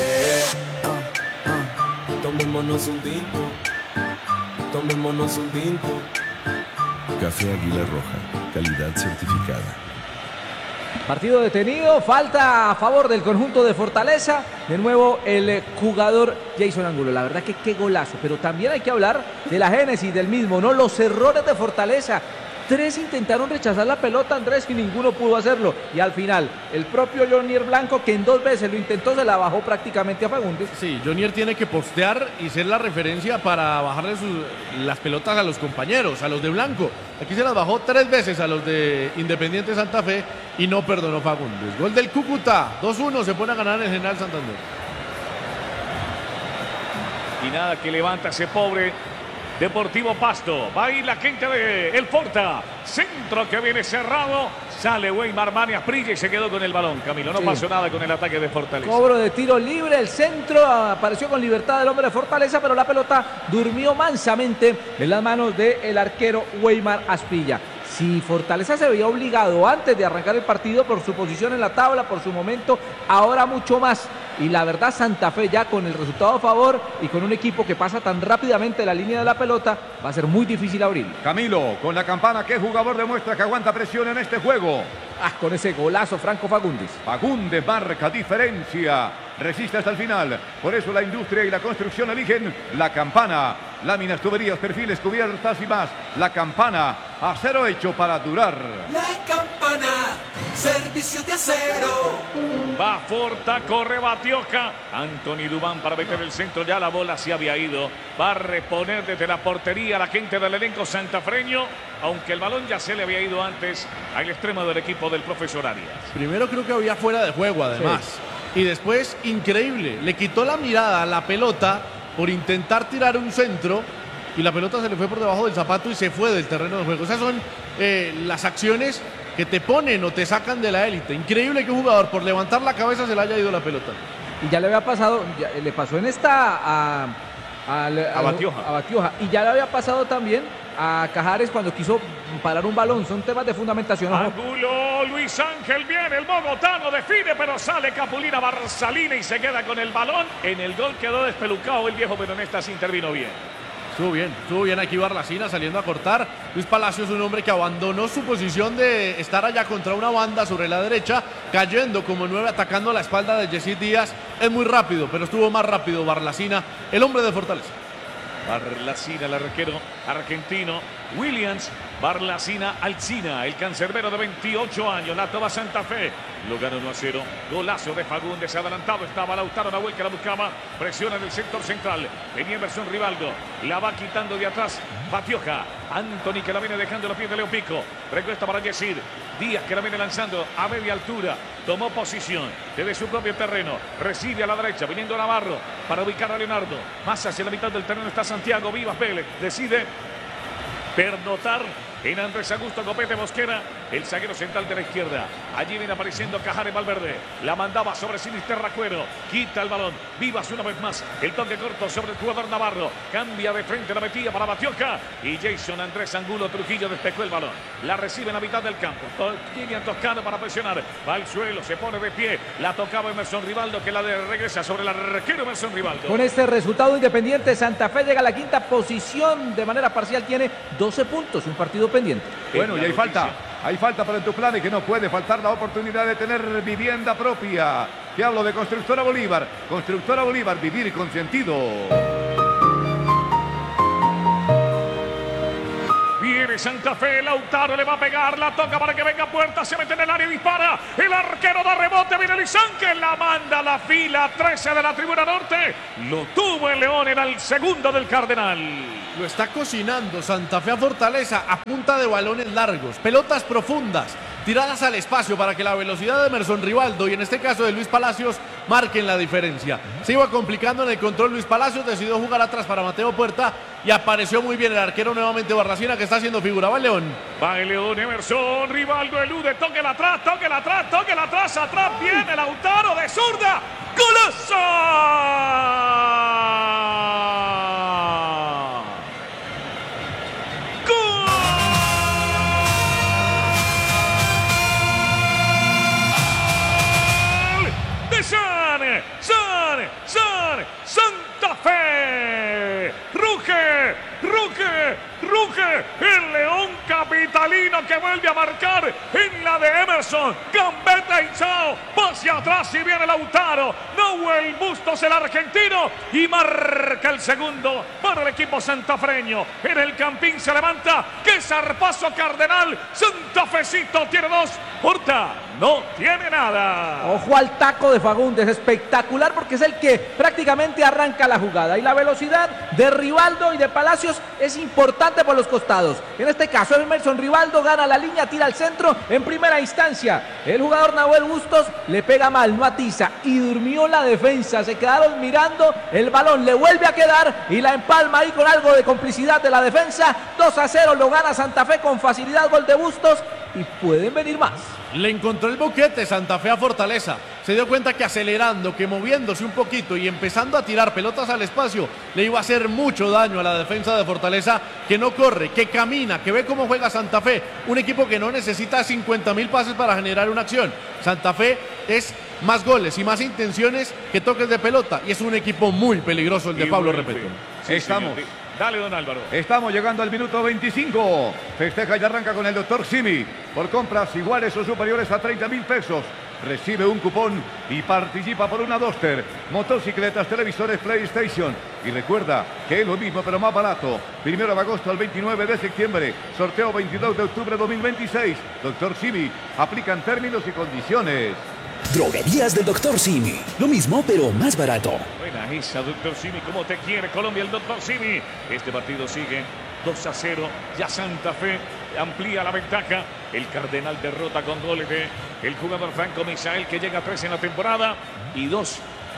Tomémonos un tinto. Tomémonos un tinto. Café Águila Roja, calidad certificada. Partido detenido, falta a favor del conjunto de Fortaleza. De nuevo el jugador Jason Angulo. La verdad que qué golazo, pero también hay que hablar de la génesis del mismo, ¿no? Los errores de Fortaleza. 3 intentaron rechazar la pelota, Andrés, y ninguno pudo hacerlo. Y al final, el propio Jonier Blanco, que en 2 veces lo intentó, se la bajó prácticamente a Fagundes. Sí, Jonier tiene que postear y ser la referencia para bajarle las pelotas a los compañeros, a los de Blanco. Aquí se las bajó 3 veces a los de Independiente Santa Fe y no perdonó Fagundes. Gol del Cúcuta, 2-1, se pone a ganar el General Santander. Y nada que levanta ese pobre Deportivo Pasto. Va a ir la gente de El Porta. Centro que viene cerrado. Sale Weimar Manias Prilla y se quedó con el balón. Camilo, no pasó nada con el ataque de Fortaleza. Cobro de tiro libre. El centro apareció con libertad del hombre de Fortaleza, pero la pelota durmió mansamente en las manos del arquero Weimar Asprilla. Si Fortaleza se veía obligado antes de arrancar el partido por su posición en la tabla, por su momento, ahora mucho más. Y la verdad, Santa Fe ya con el resultado a favor y con un equipo que pasa tan rápidamente la línea de la pelota, va a ser muy difícil abrir. Camilo, con la campana, ¿qué jugador demuestra que aguanta presión en este juego? Con ese golazo, Franco Fagundes. Fagundes marca diferencia. Resiste hasta el final. Por eso la industria y la construcción eligen la campana. Láminas, tuberías, perfiles, cubiertas y más. La campana, acero hecho para durar. La campana, servicio de acero. Va Forta, corre Batioca. Anthony Dubán para meter el centro. Ya la bola se había ido. Va a reponer desde la portería la gente del elenco santafreño. Aunque el balón ya se le había ido antes al extremo del equipo del profesor Arias. Primero creo que había fuera de juego además. Sí. Y después, increíble, le quitó la mirada a la pelota por intentar tirar un centro y la pelota se le fue por debajo del zapato y se fue del terreno de juego. Esas son las acciones que te ponen o te sacan de la élite. Increíble que un jugador por levantar la cabeza se le haya ido la pelota. Y ya le había pasado, le pasó en esta a Batioja. Y ya le había pasado también a Cajares cuando quiso parar un balón. Son temas de fundamentación. Ojo. Angulo, Luis Ángel viene, el bogotano define, pero sale Capulina Barsalina y se queda con el balón. En el gol quedó despelucado el viejo, pero en esta se intervino bien. Estuvo bien aquí Barlacina saliendo a cortar. Luis Palacios, un hombre que abandonó su posición de estar allá contra una banda sobre la derecha, cayendo como 9, atacando la espalda de Yesid Díaz. Es muy rápido, pero estuvo más rápido Barlacina, el hombre de Fortaleza. Barlacina, el arquero argentino. Williams, Barlacina, Alcina, el cancerbero de 28 años. La toma Santa Fe. Lo gana 1-0. Golazo de Fagundes. Adelantado estaba Lautaro Nahuel que la buscaba. Presiona en el sector central. Venía Emerson Rivaldo. La va quitando de atrás. Batioja. Anthony que la viene dejando en los pies de Leo Pico. Recuesta para Yesid. Díaz que la viene lanzando a media altura. Tomó posición desde su propio terreno. Recibe a la derecha. Viniendo Navarro para ubicar a Leonardo. Más hacia la mitad del terreno está Santiago Vivas Vélez. Decide pernotar en Andrés Augusto Copete Mosquera, el zaguero central de la izquierda. Allí viene apareciendo Cajares Valverde. La mandaba sobre Sinisterra Cuero. Quita el balón. Vivas una vez más. El toque corto sobre el jugador Navarro. Cambia de frente la metida para Batioca. Y Jason Andrés Angulo Trujillo despejó el balón. La recibe en la mitad del campo. Kilian Toscano para presionar. Va al suelo, se pone de pie. La tocaba Emerson Rivaldo que la regresa sobre el arquero Emerson Rivaldo. Con este resultado Independiente Santa Fe llega a la quinta posición. De manera parcial tiene 12 puntos. Un partido pendiente. Bueno, y hay falta. Hay falta para tu plan y que no puede faltar la oportunidad de tener vivienda propia. Te hablo de Constructora Bolívar. Constructora Bolívar, vivir con sentido. Viene Santa Fe, Lautaro le va a pegar, la toca para que venga Puerta, se mete en el área y dispara. El arquero da rebote, viene Luis Ángel, la manda a la fila 13 de la tribuna norte. Lo tuvo el León, era el segundo del Cardenal. Lo está cocinando Santa Fe a Fortaleza a punta de balones largos, pelotas profundas, tiradas al espacio para que la velocidad de Emerson Rivaldo y en este caso de Luis Palacios marquen la diferencia. Se iba complicando en el control Luis Palacios, decidió jugar atrás para Mateo Puerta y apareció muy bien el arquero nuevamente Barracina que está haciendo figura. Va el León. Va el León, Emerson Rivaldo elude, tóquela atrás, atrás viene Lautaro de zurda. ¡Golazo! Santa Fe. Ruge el León capitalino que vuelve a marcar en la de Emerson. Gambetta y chao. Hacia atrás y viene Lautaro. Nahuel Bustos el argentino y marca el segundo para el equipo santafreño. En el Campín se levanta. ¡Qué zarpazo Cardenal! Santa Fecito tiene 2. Porta no tiene nada. Ojo al taco de Fagundes, espectacular porque es el que prácticamente arranca la jugada. Y la velocidad de Rivaldo y de Palacios es importante por los costados. En este caso Emerson Rivaldo gana la línea, tira al centro en primera instancia. El jugador Nahuel Bustos le pega mal, no atiza y durmió la defensa. Se quedaron mirando, el balón le vuelve a quedar y la empalma ahí con algo de complicidad de la defensa. 2-0 lo gana Santa Fe con facilidad, gol de Bustos y pueden venir más. Le encontró el boquete Santa Fe a Fortaleza. Se dio cuenta que acelerando, que moviéndose un poquito y empezando a tirar pelotas al espacio, le iba a hacer mucho daño a la defensa de Fortaleza, que no corre, que camina, que ve cómo juega Santa Fe. Un equipo que no necesita 50.000 pases para generar una acción. Santa Fe es más goles y más intenciones que toques de pelota. Y es un equipo muy peligroso el de Pablo Repeto. Sí, Estamos. señor. Dale, don Álvaro. Estamos llegando al minuto 25. Festeja y arranca con el Dr. Simi. Por compras iguales o superiores a 30.000 pesos. Recibe un cupón y participa por una Duster, motocicletas, televisores, PlayStation. Y recuerda que es lo mismo pero más barato. 1 de agosto al 29 de septiembre. Sorteo 22 de octubre de 2026. Dr. Simi. Aplican términos y condiciones. Droguerías del Dr. Simi. Lo mismo, pero más barato. Buena esa, Dr. Simi, como te quiere Colombia, el Dr. Simi. Este partido sigue 2-0. Ya Santa Fe amplía la ventaja. El Cardenal derrota con goles de el jugador Franco Misael, que llega a 3 en la temporada y 2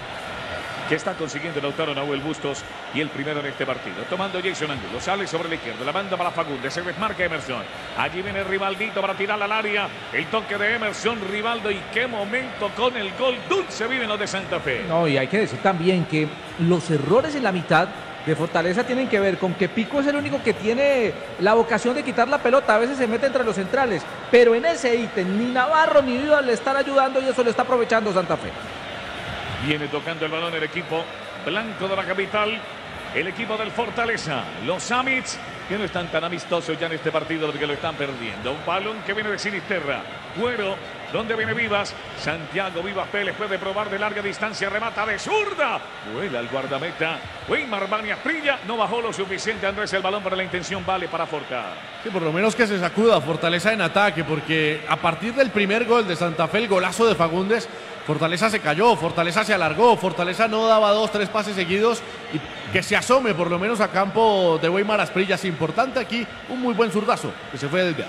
que está consiguiendo Lautaro Nahuel Bustos y el primero en este partido. Tomando Jason Angulo, sale sobre la izquierda, la manda para Fagundes, se desmarca Emerson. Allí viene Rivaldito para tirar al área. El toque de Emerson Rivaldo y qué momento con el gol. Dulce viven los de Santa Fe. No, y hay que decir también que los errores en la mitad de Fortaleza tienen que ver con que Pico es el único que tiene la vocación de quitar la pelota, a veces se mete entre los centrales, pero en ese ítem ni Navarro ni Vivas le están ayudando y eso le está aprovechando Santa Fe. Viene tocando el balón el equipo blanco de la capital, el equipo del Fortaleza, los Summits, que no están tan amistosos ya en este partido porque lo están perdiendo. Un balón que viene de Sinisterra, Cuero, donde viene Vivas, Santiago Vivas Pérez puede probar de larga distancia, remata de zurda, vuela el guardameta, Weimar Bania Prilla, no bajó lo suficiente Andrés el balón, pero la intención vale para Forta. Sí, por lo menos que se sacuda Fortaleza en ataque, porque a partir del primer gol de Santa Fe, el golazo de Fagundes, Fortaleza se cayó, Fortaleza se alargó, Fortaleza no daba 2, 3 pases seguidos y que se asome por lo menos a campo de Weimar Asprilla. Es importante aquí un muy buen zurdazo que se fue desviado.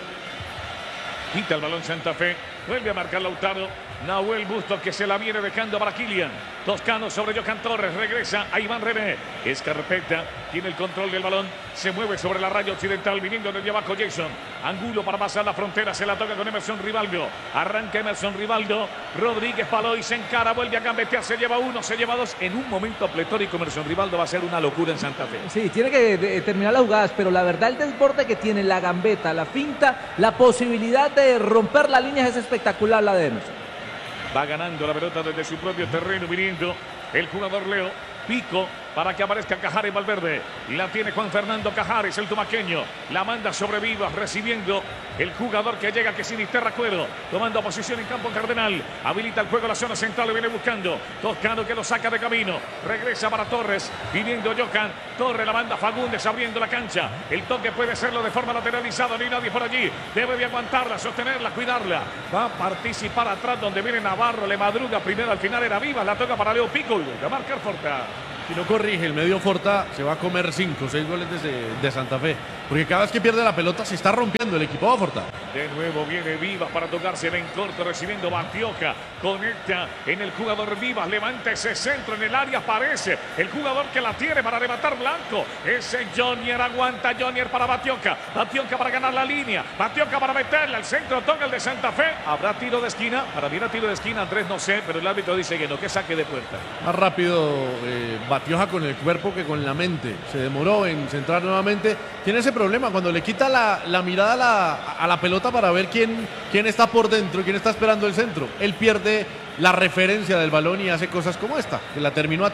Quita el balón Santa Fe, vuelve a marcar Lautaro, Nahuel Bustos que se la viene dejando para Kilian. Toscano sobre Johan Torres, regresa a Iván René. Escarpeta tiene el control del balón, se mueve sobre la raya occidental, viniendo desde abajo Jason. Angulo para pasar la frontera, se la toca con Emerson Rivaldo. Arranca Emerson Rivaldo, Rodríguez Paloy se encara, vuelve a gambetear, se lleva uno, se lleva dos. En un momento pletórico Emerson Rivaldo va a ser una locura en Santa Fe. Sí, tiene que terminar las jugadas, pero la verdad el desborde que tiene, la gambeta, la finta, la posibilidad de romper la línea es espectacular la de Emerson. Va ganando la pelota desde su propio terreno, viniendo el jugador Leo Pico para que aparezca Cajares Valverde. La tiene Juan Fernando Cajares, el tumaqueño. La manda sobre Vivas, recibiendo el jugador que llega, que es Sinisterra Cuero. Tomando posición en campo Cardenal. Habilita el juego, la zona central, lo viene buscando. Toscano que lo saca de camino. Regresa para Torres, viniendo Johan. Torres la manda Fagundes, abriendo la cancha. El toque puede serlo de forma lateralizada, no hay nadie por allí. Debe de aguantarla, sostenerla, cuidarla. Va a participar atrás donde viene Navarro, le madruga primero, al final era Vivas. La toca para Leo Pico, de marcar Forta. Si no corrige el medio Forta, se va a comer 5 o 6 goles de Santa Fe. Porque cada vez que pierde la pelota se está rompiendo el equipo de Forta. De nuevo viene Vivas para tocarse en corto, recibiendo Batioca. Conecta en el jugador Vivas, levanta ese centro en el área, aparece el jugador que la tiene para levantar Blanco. Ese Jonier, aguanta Jonier para Batioca. Batioca para ganar la línea. Batioca para meterla. El centro toca el de Santa Fe. ¿Habrá tiro de esquina? Para mí era tiro de esquina, Andrés, no sé, pero el árbitro dice que no, que saque de puerta. Más rápido Batioja con el cuerpo que con la mente. Se demoró en centrar nuevamente. Tiene ese problema cuando le quita la mirada a la pelota para ver quién está por dentro, quién está esperando el centro. Él pierde la referencia del balón y hace cosas como esta, que la terminó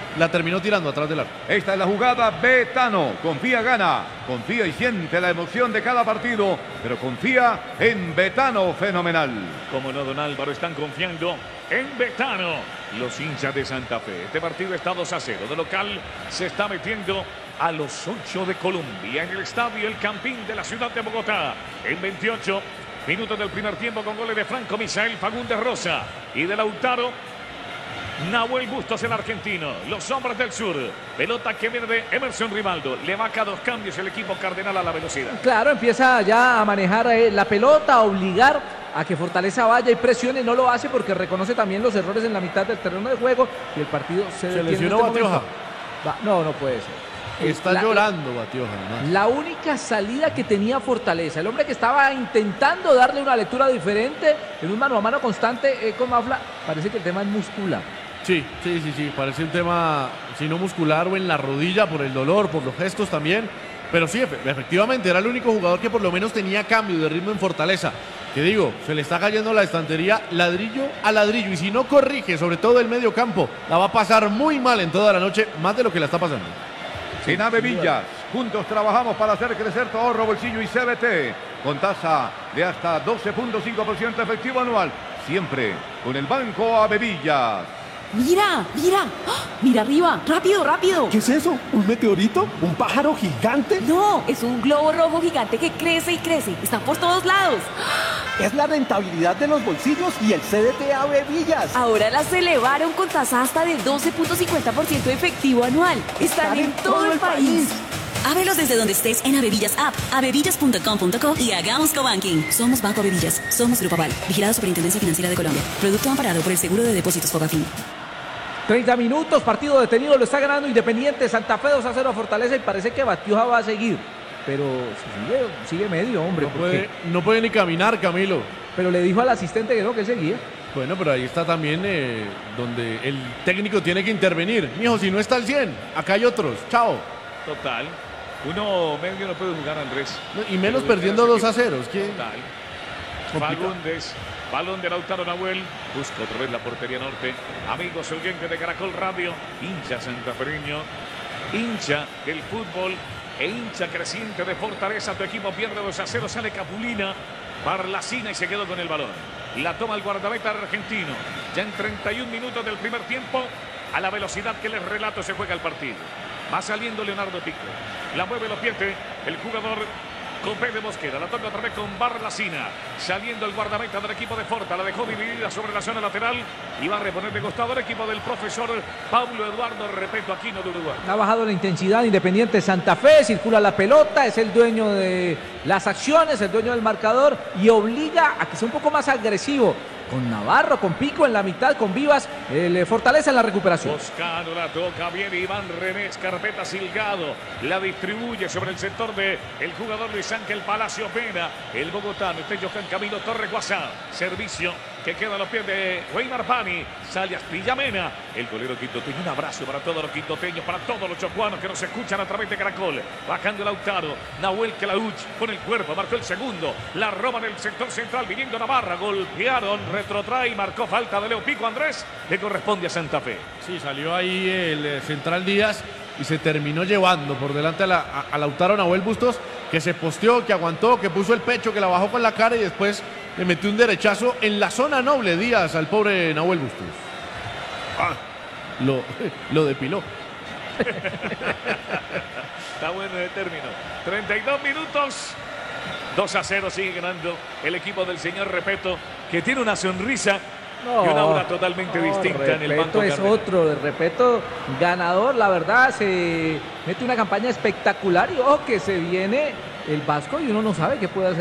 tirando atrás del arco. Esta es la jugada Betano. Confía, gana. Confía y siente la emoción de cada partido, pero confía en Betano. Fenomenal. Como no, don Álvaro, están confiando en Betano los hinchas de Santa Fe. Este partido está 2-0. De local se está metiendo a los 8 de Colombia en el estadio El Campín de la ciudad de Bogotá. En 28 minutos del primer tiempo, con goles de Franco Misael Fagundes Rosa y de Lautaro Nahuel Bustos, el argentino. Los hombres del sur. Pelota que viene de Emerson Rivaldo. Le marca 2 cambios el equipo cardenal a la velocidad. Claro, empieza ya a manejar la pelota, a obligar a que Fortaleza vaya y presione. No lo hace porque reconoce también los errores en la mitad del terreno de juego y el partido se detiene. lesionó Batioja. No puede ser. Está llorando Batioja, además. La única salida que tenía Fortaleza, el hombre que estaba intentando darle una lectura diferente en un mano a mano constante con Mafla, parece que el tema es muscular. Sí, parece un tema, si no muscular o en la rodilla, por el dolor, por los gestos también. Pero sí, efectivamente, era el único jugador que por lo menos tenía cambio de ritmo en Fortaleza. Que digo, se le está cayendo la estantería ladrillo a ladrillo. Y si no corrige, sobre todo el medio campo, la va a pasar muy mal en toda la noche, más de lo que la está pasando. En Avevillas, juntos trabajamos para hacer crecer tu ahorro, bolsillo y CBT. Con tasa de hasta 12.5% efectivo anual. Siempre con el Banco Avevillas. ¡Mira! ¡Ah! ¡Mira arriba! ¡Rápido! ¿Qué es eso? ¿Un meteorito? ¿Un pájaro gigante? No, es un globo rojo gigante que crece y crece. Está por todos lados. Es la rentabilidad de los bolsillos y el CDT Avevillas. Ahora las elevaron con tasa hasta de 12.50% efectivo anual. Están en todo el país. Ábrelos desde donde estés en Avevillas App, avevillas.com.co y hagamos cobanking. Somos Banco Avevillas. Somos Grupo Aval. Vigilado Superintendencia Financiera de Colombia. Producto amparado por el Seguro de Depósitos Fogafín. 30 minutos, partido detenido, lo está ganando Independiente. Santa Fe 2-0 a Fortaleza y parece que Batioja va a seguir. Pero sigue medio, hombre. No puede ni caminar, Camilo. Pero le dijo al asistente que no, que seguía. Bueno, pero ahí está también donde el técnico tiene que intervenir. Mijo, si no está al 100, acá hay otros. Chao. Total. Uno medio no puede jugar, Andrés. No, y menos perdiendo 2-0. Total. Fagundes, balón de Lautaro Nahuel, busca otra vez la portería norte. Amigos oyentes de Caracol Radio, hincha santafereño, hincha del fútbol e hincha creciente de Fortaleza. Tu equipo pierde 2-0, sale Capulina, Barlacina y se quedó con el balón. La toma el guardameta argentino. Ya en 31 minutos del primer tiempo, a la velocidad que les relato se juega el partido. Va saliendo Leonardo Pico. La mueve los pies el jugador Copé de Mosquera. La toca otra vez con Barlacina. Saliendo el guardameta del equipo de Forta. La dejó dividida sobre la zona lateral. Y va a reponer de costado el equipo del profesor Pablo Eduardo Repeto Aquino de Uruguay. Ha bajado la intensidad Independiente Santa Fe. Circula la pelota. Es el dueño de las acciones. El dueño del marcador. Y obliga a que sea un poco más agresivo. Con Navarro, con Pico en la mitad, con Vivas, le fortalece en la recuperación. Buscando la toca bien Iván René Carpeta Silgado, la distribuye sobre el sector de el jugador Luis Ángel Palacio Pena, el bogotano, este Johan Camilo Torre Guasá, servicio que queda a los pies de Weimar Pani, sale Astilla Mena, el golero quintoteño, un abrazo para todos los quintoteños, para todos los chocuanos que nos escuchan a través de Caracol, bajando Lautaro, Nahuel Kelauch con el cuerpo, marcó el segundo, la roba en el sector central, viniendo Navarra, golpearon, retrotrae, marcó falta de Leo Pico. Andrés, le corresponde a Santa Fe. Sí, salió ahí el central Díaz y se terminó llevando por delante a Lautaro Nahuel Bustos, que se posteó, que aguantó, que puso el pecho, que la bajó con la cara y después le metió un derechazo en la zona noble Díaz al pobre Nahuel Bustos. Lo depiló. Está bueno de término. 32 minutos. 2-0 sigue ganando el equipo del señor Repeto, que tiene una sonrisa y una aura totalmente distinta en el banco. Es otro, de Repeto ganador, la verdad, se mete una campaña espectacular y ojo que se viene el Vasco y uno no sabe qué puede hacer.